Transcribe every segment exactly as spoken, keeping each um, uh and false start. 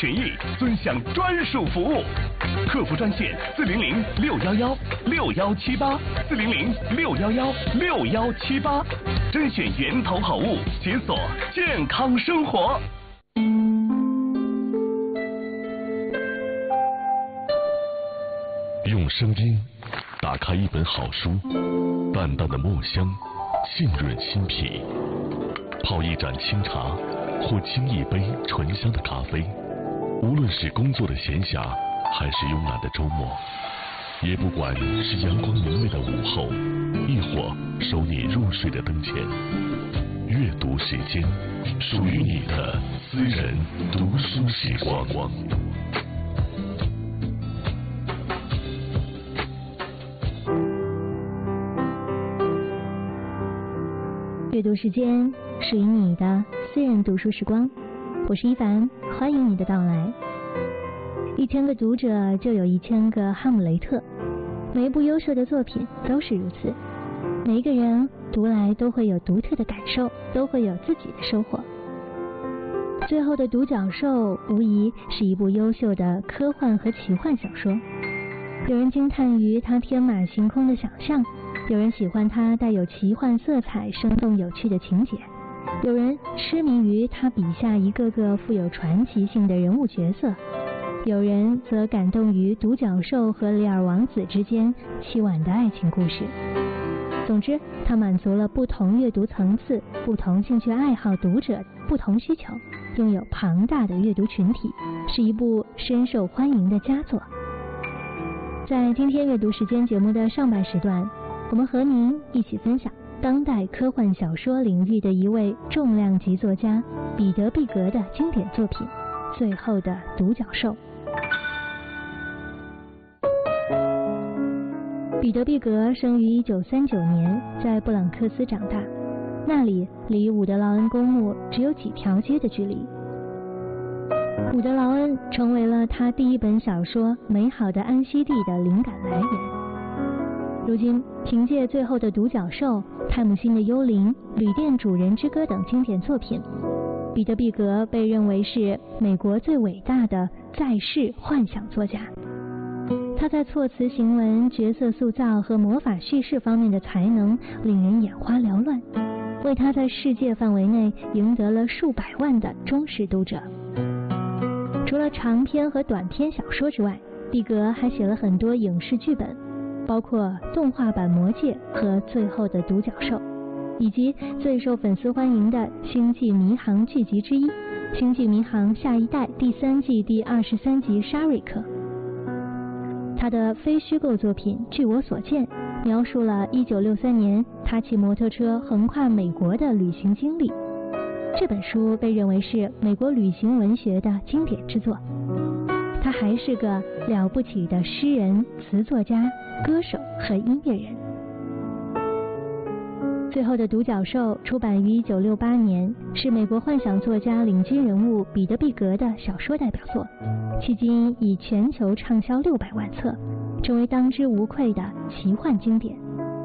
权益，尊享专属服务。客服专线四零零六幺幺六幺七八四零零六幺幺六幺七八，甄选源头好物，解锁健康生活。 用声音打开一本好书，淡淡的墨香浸润心脾，泡一盏清茶或沏一杯醇香的咖啡，无论是工作的闲暇还是慵懒的周末，也不管是阳光明媚的午后，亦或收你入睡的灯前，阅读时间，属于你的私人读书时光。 阅读时间，属于你的私人读书时光。我是一凡，欢迎你的到来。一千个读者就有一千个哈姆雷特，每一部优秀的作品都是如此。每一个人读来都会有独特的感受，都会有自己的收获。最后的独角兽无疑是一部优秀的科幻和奇幻小说。有人惊叹于它天马行空的想象，有人喜欢它带有奇幻色彩、生动有趣的情节，有人痴迷于它笔下一个个富有传奇性的人物角色，有人则感动于独角兽和里尔王子之间凄婉的爱情故事。总之，它满足了不同阅读层次、不同兴趣爱好读者不同需求，拥有庞大的阅读群体，是一部深受欢迎的佳作。在今天阅读时间节目的上半时段，我们和您一起分享当代科幻小说领域的一位重量级作家彼得·毕格的经典作品《最后的独角兽》。彼得·毕格生于一九三九年，在布朗克斯长大，那里离伍德劳恩公墓只有几条街的距离。伍德劳恩成为了他第一本小说《美好的安息地》的灵感来源。如今，凭借《最后的独角兽》、泰姆星的幽灵、旅店主人之歌等经典作品，彼得·毕格被认为是美国最伟大的在世幻想作家。他在措辞行文、角色塑造和魔法叙事方面的才能令人眼花缭乱，为他在世界范围内赢得了数百万的忠实读者。除了长篇和短篇小说之外，毕格还写了很多影视剧本，包括动画版《魔戒》和《最后的独角兽》，以及最受粉丝欢迎的《星际迷航》剧集之一《星际迷航：下一代》第三季第二十三集《沙瑞克》。他的非虚构作品《据我所见》描述了一九六三年他骑摩托车横跨美国的旅行经历。这本书被认为是美国旅行文学的经典之作。他还是个了不起的诗人、词作家、歌手和音乐人。最后的独角兽出版于一九六八年，是美国幻想作家领军人物彼得·毕格的小说代表作，迄今已全球畅销六百万册，成为当之无愧的奇幻经典。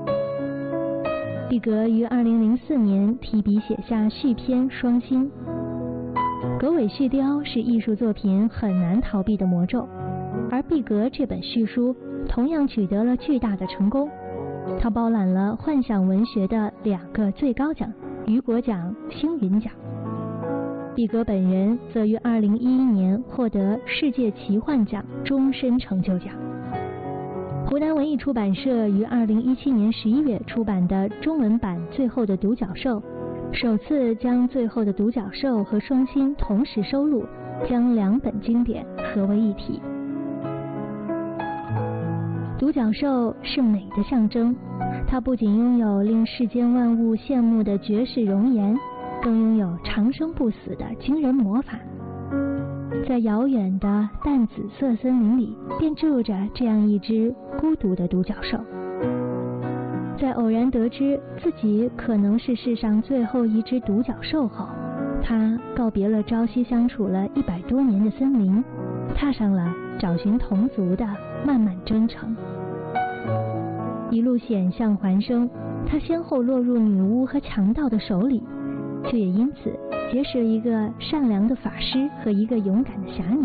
毕格于二零零四年提笔写下续篇《双星》。狗尾续貂是艺术作品很难逃避的魔咒，而毕格这本续书同样取得了巨大的成功。他包揽了幻想文学的两个最高奖——雨果奖、星云奖。毕格本人则于二零一一年获得世界奇幻奖终身成就奖。湖南文艺出版社于二零一七年十一月出版的中文版《最后的独角兽》，首次将《最后的独角兽》和《双星》同时收录，将两本经典合为一体。独角兽是美的象征，它不仅拥有令世间万物羡慕的绝世容颜，更拥有长生不死的惊人魔法。在遥远的淡紫色森林里，便住着这样一只孤独的独角兽。在偶然得知自己可能是世上最后一只独角兽后，他告别了朝夕相处了一百多年的森林，踏上了找寻同族的漫漫征程。一路险象环生，他先后落入女巫和强盗的手里，却也因此结识了一个善良的法师和一个勇敢的侠女。